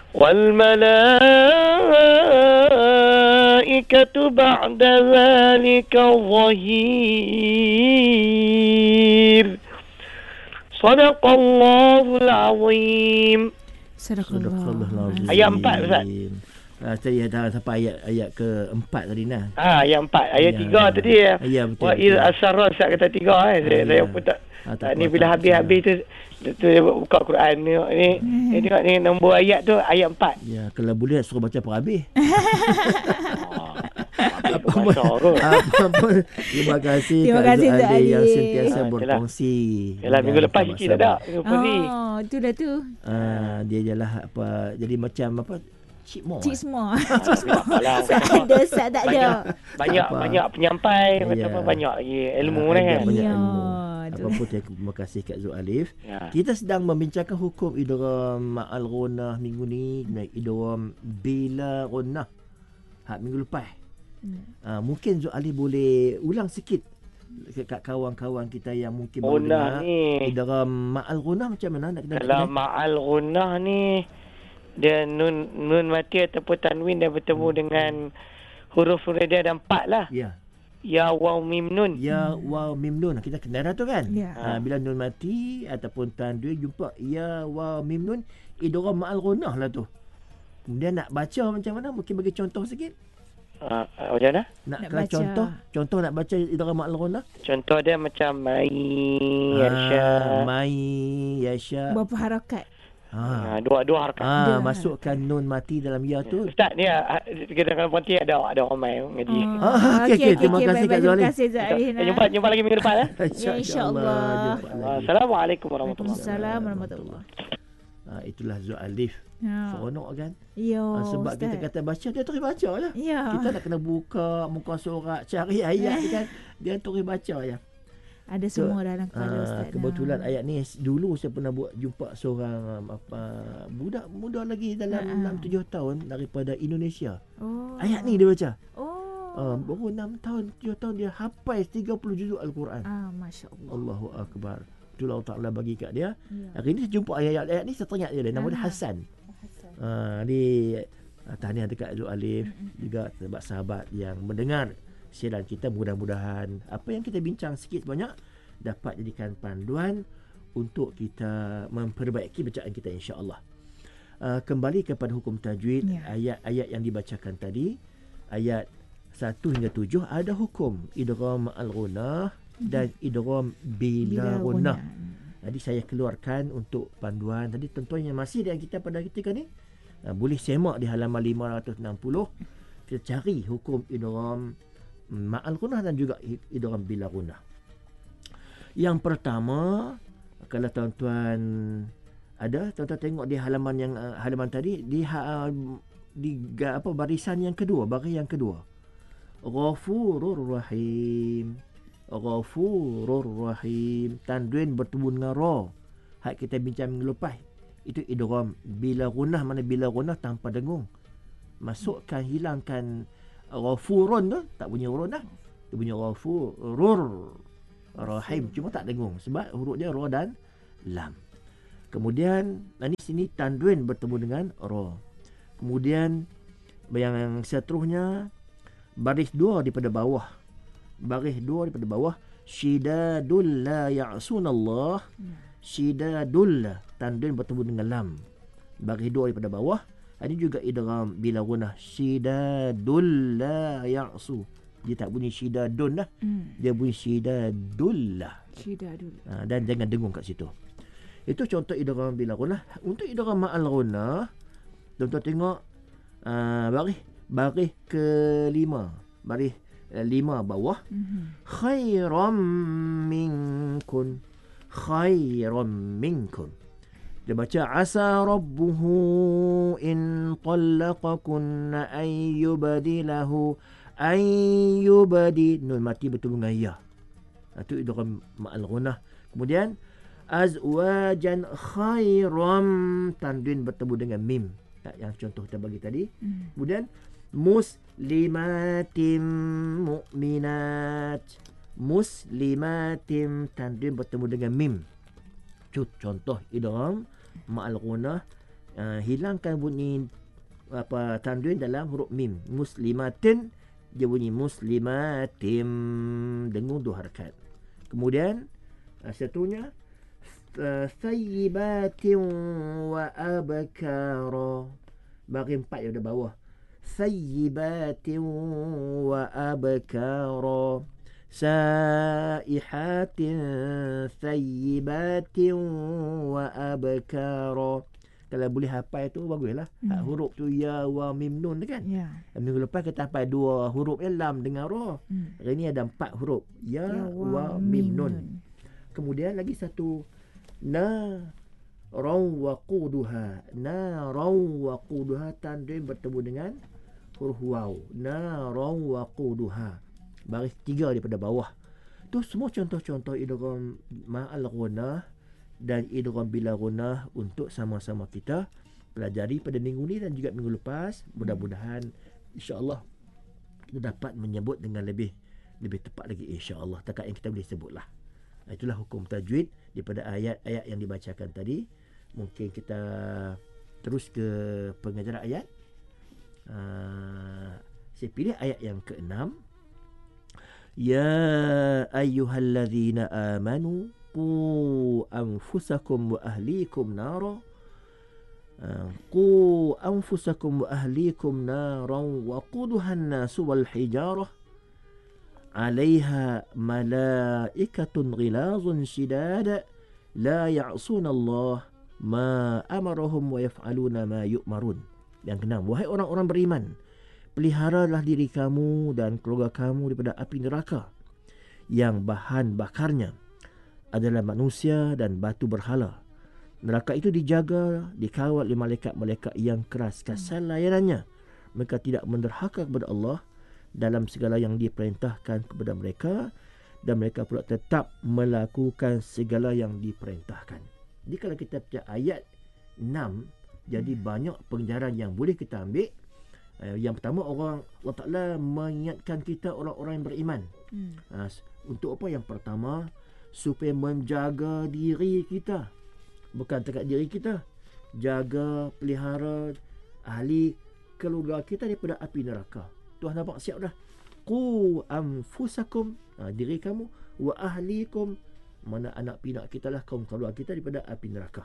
والملائكة بعد ذلك ظهير. صدق الله العظيم. Sadaqallahul Ayat 4 Ustaz. Tadi dah sampai ayat ke-4 tadi nah. Ayat 4. Ayat 3 tadi ya. Ya betul. Wa iz asarra Ustaz kata 3 saya pun tak ni bila habis-habis tu buka Quran ni tengok ni nombor ayat tu ayat 4. Ya, kalau boleh suruh baca per habis. Apa terima kasih Kak Zuali yang sentiasa berkongsi. Yalah minggu lepas Kiki tak ada berkongsi. Itulah tu. Dia jelah apa jadi macam apa Cik semua. Ada Ustaz tak ada. Banyak penyampai macam banyak lagi ilmu ni kan. Banyak ilmu. Apa pun terima kasih Kak Zualif. Kita sedang membincangkan hukum idgham ma'al ghunnah minggu ni dan idgham bila ghunnah. Minggu lepas. Mungkin Zualif boleh ulang sikit kat kawan-kawan kita yang mungkin baru dengar idgham ma'al ghunnah macam mana nak kena. Kalau ma'al ghunnah ni dia nun mati ataupun tanwin dia bertemu dengan huruf-huruf dia ada 4 lah. Ya. Ya waw mim nun. Ya waw mim nun. Kita kenal dah tu kan? Ya. Bila nun mati ataupun tanwin jumpa ya waw mim nun, idgham ma'al ghunnah lah tu. Kemudian nak baca macam mana? Mungkin bagi contoh sikit. Macam mana? Nak baca. Contoh nak baca idgham ma'al ghunnah. Contoh dia macam mai yasha. Mai yasha. Berapa harakat? Dua harakat. Masukkan nun mati dalam ya tu. Ustaz ni kita kalau berhenti ada ramai ngaji. Okey, terima kasih Kak Zuali. Terima kasih Zuali. Jumpa lagi minggu depan Insya-Allah. Assalamualaikum warahmatullahi wabarakatuh. Itulah Zualif. Seronok kan? Ya. Sebab Ustaz, kita kata baca dia terus baca lah. Ya. Kita nak kena buka muka surat cari ayat kan. Dia terus baca ya. Ada semua dalam kepala Ustaz. Kebetulan ayat ni dulu saya pernah jumpa seorang budak muda lagi dalam 6-7 tahun daripada Indonesia. Ayat ni dia baca. Baru 6 tahun, 7 tahun dia hafal 30 juzuk Al-Quran. Masya-Allah. Allahu akbar. Itulah Allah Taala bagi kat dia. Hari ni saya jumpa ayat-ayat ni saya teringat dia nama dia Hasan. Tahniah dekat Zualif juga sebab sahabat yang mendengar siaran kita, mudah-mudahan apa yang kita bincang sikit banyak dapat jadikan panduan untuk kita memperbaiki bacaan kita insya-Allah. Kembali kepada hukum tajwid, ayat-ayat yang dibacakan tadi, ayat 1 hingga 7 ada hukum idgham ma'al ghunnah dan idgham bila ghunnah. Jadi saya keluarkan untuk panduan tadi tuan-tuan yang masih dengan kita pada ketika ni boleh semak di halaman 560. Kita cari hukum idgham ma'al ghunnah dan juga idgham bila ghunnah. Yang pertama, kalau tuan-tuan ada, tuan-tuan tengok di halaman yang halaman tadi di barisan yang kedua, baris yang kedua. Ghafurur Rahim. Ghafurur Rahim. Tanwin bertemu dengan ra. Hak kita bincang minggu lepas. Itu idgham bila ghunnah, mana bila ghunnah tanpa dengung. Masukkan, hilangkan Ghafurun tu tak bunyi urun dah. Dia bunyi Ghafurur Rahim, cuma tak dengung sebab huruf dia ra dan lam. Kemudian di sini tanwin bertemu dengan ra. Kemudian yang seterusnya baris 2 daripada bawah. Baris 2 daripada bawah, shidadul la ya'sunallah. Shidadul tanwin bertemu dengan lam. Baris 2 daripada bawah. Ini juga idgham bila ghunnah, shidadul la ya'su. Dia tak bunyi shidadun dah. Dia bunyi shidadul lah. Dan jangan dengung kat situ. Itu contoh idgham bila ghunnah. Untuk idgham ma'al ghunnah, tuan-tuan tengok baris ke-5. Baris 5 bawah. Khairam minkum. Khairam minkum. Dia baca asa rabbuhu in talaqakunna ayyubadilahu ayyubadi, nun mati bertemu dengan ya. Itu idgham ma'al ghunnah. Kemudian azwajan khairam, tanwin bertemu dengan mim. Yang contoh kita bagi tadi. Kemudian muslimatim mu'minat. Muslimatim, tanwin bertemu dengan mim. Contoh idgham ma'al ghunnah hilangkan bunyi tanwin dalam huruf mim. Muslimatin dia bunyi muslimatim, dengung 2 harakat. Kemudian satunya sayyibatin wa abkara, bagi 4 yang ada bawah. Sayyibatin wa abkara, saihatin sayyibatin wa abkara. Kalau boleh hafal tu baguslah. Huruf tu ya, wa, mim, nun kan. Ya. Minggu lepas kita hafal 2 huruf lam dengan ra. Hari ni ada 4 huruf. Ya, wa, mim, nun. Kemudian lagi satu. Naran waquduha. Naran waquduha, tanwin bertemu dengan huruf waw. Naran waquduha. Baris 3 daripada bawah. Tu semua contoh-contoh idgham ma'al ghunnah dan idgham bila ghunnah untuk sama-sama kita pelajari pada minggu ni dan juga minggu lepas. Mudah-mudahan insya-Allah kita dapat menyebut dengan lebih tepat lagi insya-Allah takat yang kita boleh sebutlah. Itulah hukum tajwid daripada ayat-ayat yang dibacakan tadi. Mungkin kita terus ke pengajaran ayat. Saya pilih ayat yang ke-6. Ya ayyuhallazina amanu qu anfusakum wa ahlikum nara. Qu anfusakum wa ahlikum naran waquduha an-nasu wal hijarah 'alaiha malaikatun ghilazun shidad la ya'suna Allah ma amarahum wa yaf'aluna ma yu'marun. Yang ke-6, wahai orang-orang beriman, peliharalah diri kamu dan keluarga kamu daripada api neraka yang bahan bakarnya adalah manusia dan batu berhala. Neraka itu dijaga, dikawal oleh malaikat-malaikat yang keras kasar layanannya. Mereka tidak menderhaka kepada Allah dalam segala yang diperintahkan kepada mereka, dan mereka pula tetap melakukan segala yang diperintahkan. Jadi kalau kita baca ayat 6, jadi banyak pengajaran yang boleh kita ambil. Yang pertama, Allah Ta'ala mengingatkan kita orang-orang yang beriman. Untuk apa? Yang pertama, supaya menjaga diri kita. Bukan dekat diri kita, jaga, pelihara ahli keluarga kita daripada api neraka. Tuhan nampak siap dah. Qu anfusakum, diri kamu, wa ahlikum, mana anak pinak kita lah, kaum keluarga kita daripada api neraka.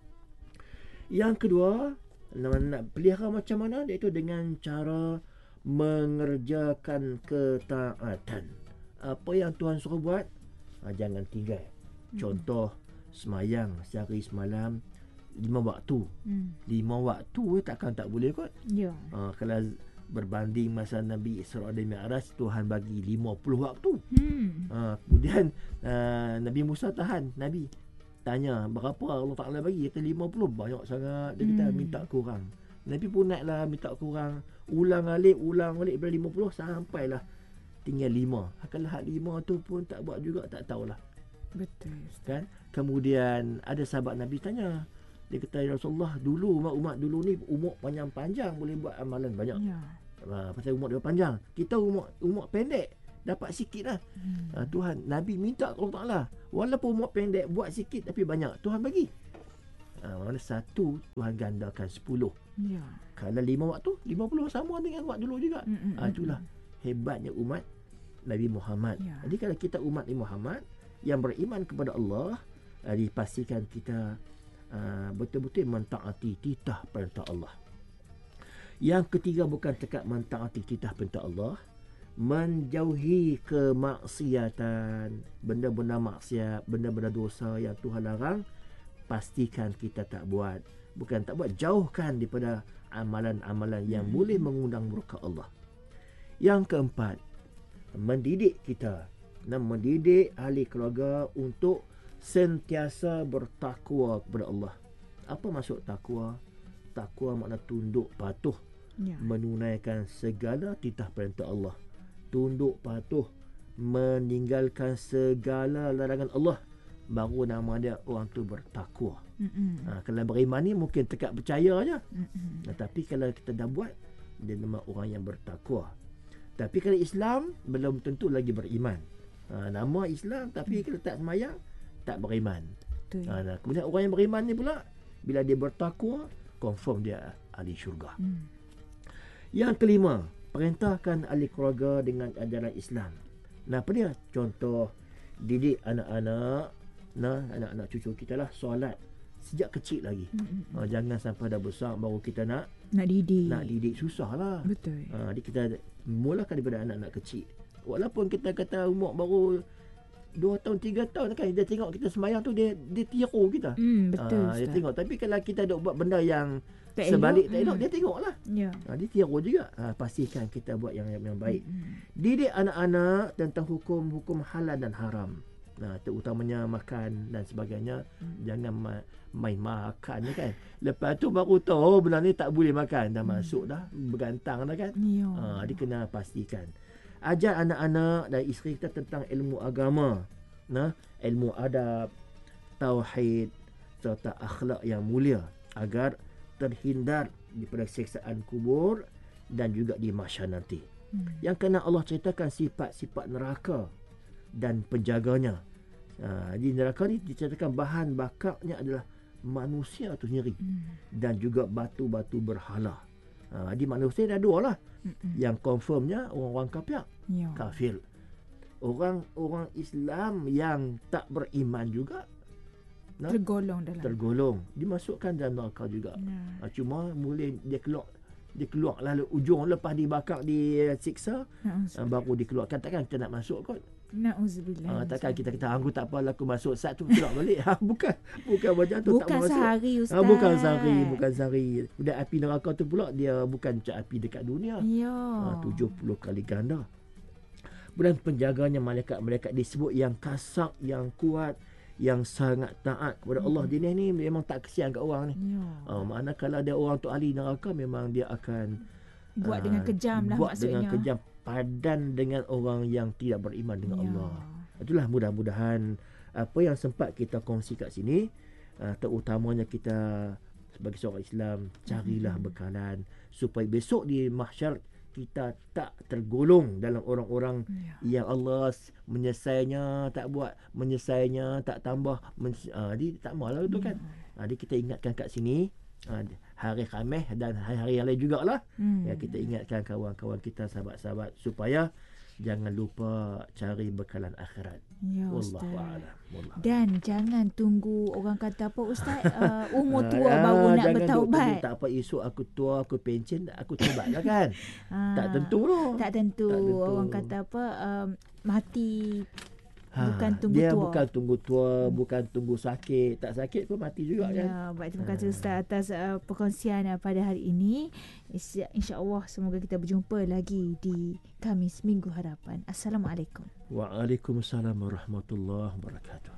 Yang kedua, nak pelihara macam mana? Iaitu dengan cara mengerjakan ketaatan. Apa yang Tuhan suruh buat, jangan tinggal. Contoh, semayang sehari semalam 5 waktu. 5 waktu takkan tak boleh kot. Ya. Kalau berbanding masa Nabi Isra dan Mi'raj, Tuhan bagi 50 waktu. Kemudian Nabi Musa tahan. Nabi tanya berapa Allah Ta'ala bagi, kata 50. Banyak sangat. Dia kata minta kurang. Nabi pun naiklah minta kurang, ulang balik daripada 50 sampailah tinggal 5. Kalau hak 5 tu pun tak buat juga, tak tahulah. Betul. Kan? Kemudian ada sahabat Nabi tanya, dia kata, ya Rasulullah, dulu umat dulu ni umur panjang-panjang, boleh buat amalan banyak. Ya. Pasal umur dia panjang. Kita umur pendek, dapat sikit lah. Tuhan, Nabi minta Allah Ta'ala, walaupun umur pendek, buat sikit tapi banyak, Tuhan bagi. Mana satu Tuhan gandakan 10. Ya. Kalau 5 waktu, 50 sama dengan waktu dulu juga. Itulah hebatnya umat Nabi Muhammad. Ya. Jadi kalau kita umat Nabi Muhammad yang beriman kepada Allah, dipastikan kita betul-betul mentaati titah perintah Allah. Yang ketiga, bukan dekat mentaati titah perintah Allah, menjauhi kemaksiatan, benda-benda maksiat, benda-benda dosa yang Tuhan larang, pastikan kita tak buat. Bukan tak buat, jauhkan daripada amalan-amalan yang boleh mengundang murka Allah. Yang keempat, mendidik kita dan mendidik ahli keluarga untuk sentiasa bertakwa kepada Allah. Apa maksud takwa? Takwa makna tunduk patuh, menunaikan segala titah perintah Allah, tunduk patuh, meninggalkan segala larangan Allah, baru nama dia orang tu bertakwa. Kalau beriman ni mungkin tekak percaya aja. Tapi kalau kita dah buat, dia nama orang yang bertakwa. Tapi kalau Islam, belum tentu lagi beriman. Nama Islam, tapi kalau tak semayang, tak beriman. Kemudian orang yang beriman ni pula, bila dia bertakwa, confirm dia ahli syurga. Yang kelima, perintahkan ahli keluarga dengan ajaran Islam. Nah, apa dia? Contoh, didik anak-anak, anak-anak cucu kita lah solat sejak kecil lagi. Jangan sampai dah besar baru kita nak didik. Nak didik susah lah. Betul. Jadi kita mulakan daripada anak-anak kecil. Walaupun kita kata umur baru 2 tahun, 3 tahun kan, dia tengok kita sembahyang tu, dia tiru kita. Betul, dia Ustaz. tengok. Tapi kalau kita duk buat benda yang Tak sebalik elok, tak elok, dia tengok lah. Ya. Dia tiru juga. Pastikan kita buat yang baik. Didik anak-anak tentang hukum-hukum halal dan haram. Terutamanya makan dan sebagainya. Jangan main makan kan. Lepas tu baru tahu benda ni tak boleh makan. Dah masuk dah, bergantang dah kan. Ya. Dia kena pastikan. Ajar anak-anak dan isteri kita tentang ilmu agama, ilmu adab, tauhid serta akhlak yang mulia agar terhindar daripada siksaan kubur dan juga di mahsyar nanti. Yang kena Allah ceritakan sifat-sifat neraka dan penjaganya. Di neraka ni diceritakan bahan bakarnya adalah manusia tu sendiri dan juga batu-batu berhala. Di manusia ada dua lah. Yang confirmnya orang-orang kafir. Orang Islam yang tak beriman juga tergolong dimasukkan dalam neraka juga. Cuma boleh dia keluar lalu ujung lepas dibakar, disiksa, baru dikeluarkan. Takkan kita nak masuk kot. Na'udzubillah. Takkan kita kata aku tak apa, aku masuk sat tu keluar balik. Bukan macam tu. Bukan sehari, Ustaz. Bukan sehari. Dan api neraka tu pula dia bukan macam api dekat dunia. Ya. 70 kali ganda. Kemudian penjaganya malaikat-malaikat disebut yang kasar, yang kuat, yang sangat taat kepada Allah. Dia ni memang tak kesian kat orang ni. Makna kalau ada orang tu ahli neraka, memang dia akan buat dengan kejam lah maksudnya. Dengan kejam, padan dengan orang yang tidak beriman dengan Allah. Itulah mudah-mudahan apa yang sempat kita kongsi kat sini, terutamanya kita sebagai seorang Islam, carilah bekalan supaya besok di mahsyar kita tak tergolong dalam orang-orang yang Allah menyelesainya tak buat, menyelesainya tak tambah, dia tak maulah tu kan. Jadi kita ingatkan kat sini, hari Khamis dan hari-hari yang lain jugalah, kita ingatkan kawan-kawan kita, sahabat-sahabat, supaya jangan lupa cari bekalan akhirat. Ya, Wallahu Ustaz. a'lam. Dan jangan tunggu orang kata apa, Ustaz, umur tua baru nak bertaubat. Tak apa, esok aku tua, aku pencen, aku taubat lah kan. Tak tentu loh. Tak tentu. Orang kata apa, mati bukan tunggu dia tua. Bukan tunggu tua, bukan tunggu sakit. Tak sakit pun mati juga kan. Ya, baik, terima kasih Ustaz atas perkongsian pada hari ini. InsyaAllah semoga kita berjumpa lagi di Khamis Minggu Harapan. Assalamualaikum. Waalaikumsalam warahmatullahi wabarakatuh.